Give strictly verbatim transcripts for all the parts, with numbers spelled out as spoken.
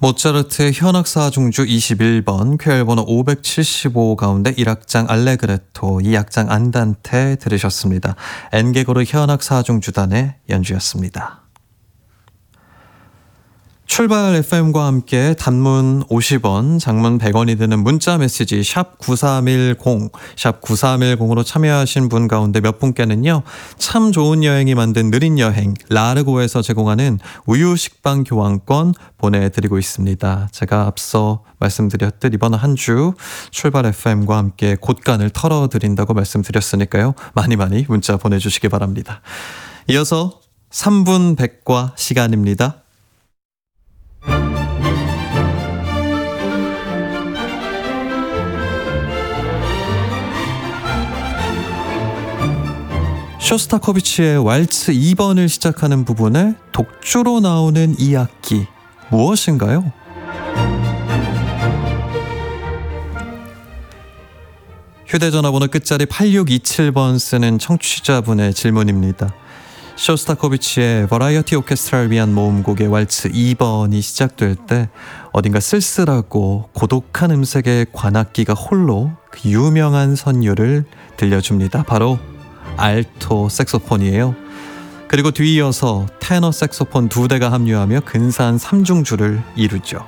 모차르트의 현악사중주 이십일 번 쾌열번호 오백칠십오 가운데 일 악장 알레그레토, 이 악장 안단테 들으셨습니다. 엔게고르 현악사중주단의 연주였습니다. 출발 에프엠과 함께 단문 오십 원, 장문 백 원이 드는 문자 메시지 샵 구삼일공, 샵 구삼일공으로 참여하신 분 가운데 몇 분께는요, 참 좋은 여행이 만든 느린 여행 라르고에서 제공하는 우유 식빵 교환권 보내드리고 있습니다. 제가 앞서 말씀드렸듯 이번 한 주 출발 에프엠과 함께 곳간을 털어드린다고 말씀드렸으니까요, 많이 많이 문자 보내주시기 바랍니다. 이어서 삼 분 백과 시간입니다. 쇼스타코비치의 왈츠 이 번을 시작하는 부분에 독주로 나오는 이 악기, 무엇인가요? 휴대전화번호 끝자리 팔육이칠 번 쓰는 청취자분의 질문입니다. 쇼스타코비치의 버라이어티 오케스트라를 위한 모음곡의 왈츠 이 번이 시작될 때 어딘가 쓸쓸하고 고독한 음색의 관악기가 홀로 그 유명한 선율을 들려줍니다. 바로 알토 색소폰이에요. 그리고 뒤이어서 테너 색소폰 두 대가 합류하며 근사한 삼중주를 이루죠.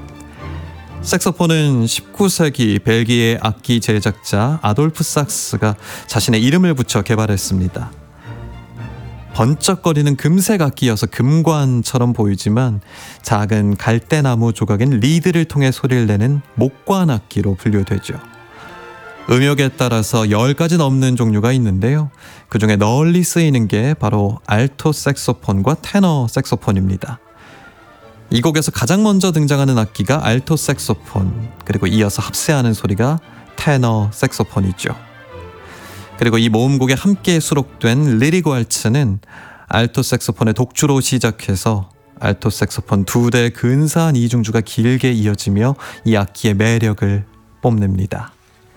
색소폰은 십구 세기 벨기에 악기 제작자 아돌프 sak스가 자신의 이름을 붙여 개발했습니다. 번쩍거리는 금색 악기여서 금관처럼 보이지만 작은 갈대나무 조각인 리드를 통해 소리를 내는 목관 악기로 분류되죠. 음역에 따라서 열 가지 넘는 종류가 있는데요. 그중에 널리 쓰이는 게 바로 알토 색소폰과 테너 색소폰입니다. 이 곡에서 가장 먼저 등장하는 악기가 알토 색소폰, 그리고 이어서 합세하는 소리가 테너 색소폰이죠. 그리고 이 모음곡에 함께 수록된 리릭 왈츠는 알토 색소폰의 독주로 시작해서 알토 색소폰 두 대의 근사한 이중주가 길게 이어지며 이 악기의 매력을 뽐냅니다.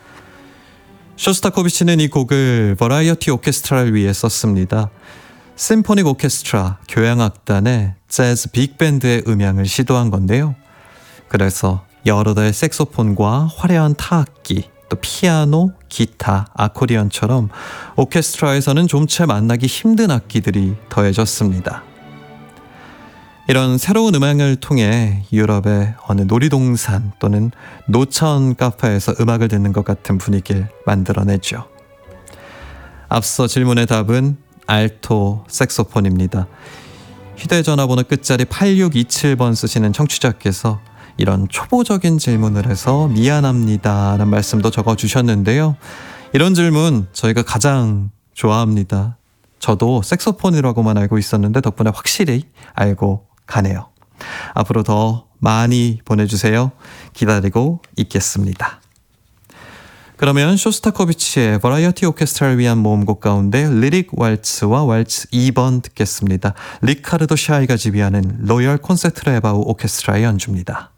쇼스타코비치는 이 곡을 버라이어티 오케스트라를 위해 썼습니다. 심포닉 오케스트라, 교향악단의 재즈 빅밴드의 음향을 시도한 건데요. 그래서 여러 대의 색소폰과 화려한 타악기, 또 피아노, 기타, 아코디언처럼 오케스트라에서는 좀채 만나기 힘든 악기들이 더해졌습니다. 이런 새로운 음악을 통해 유럽의 어느 놀이동산 또는 노천 카페에서 음악을 듣는 것 같은 분위기를 만들어내죠. 앞서 질문의 답은 알토 색소폰입니다. 휴대전화번호 끝자리 팔육이칠 번 쓰시는 청취자께서 이런 초보적인 질문을 해서 미안합니다 라는 말씀도 적어주셨는데요. 이런 질문 저희가 가장 좋아합니다. 저도 색소폰이라고만 알고 있었는데 덕분에 확실히 알고 가네요. 앞으로 더 많이 보내주세요. 기다리고 있겠습니다. 그러면 쇼스타코비치의 버라이어티 오케스트라를 위한 모음곡 가운데 리릭 왈츠와 왈츠 이 번 듣겠습니다. 리카르도 샤이가 지휘하는 로열 콘세트레바우 오케스트라의 연주입니다.